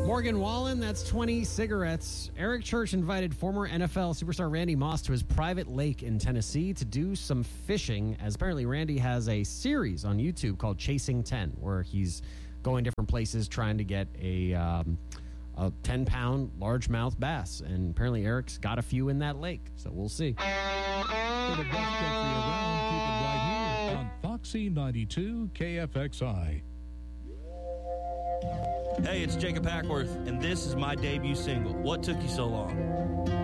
Morgan Wallen, that's 20 cigarettes. Eric Church invited former NFL superstar Randy Moss to his private lake in Tennessee to do some fishing, as apparently Randy has a series on YouTube called Chasing 10, where he's going different places trying to get a 10-pound largemouth bass. And apparently Eric's got a few in that lake, so we'll see. For the best country around, keep it right here on Foxy 92 KFXI. Hey, it's Jacob Hackworth, and this is my debut single, What Took You So Long?